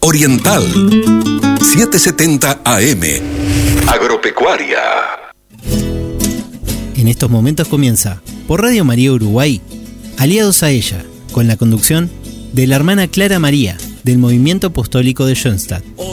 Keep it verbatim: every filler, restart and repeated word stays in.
Oriental, setecientos setenta A M. Agropecuaria. En estos momentos comienza, por Radio María Uruguay, Aliados a ella, con la conducción de la hermana Clara María, del Movimiento Apostólico de Schoenstatt.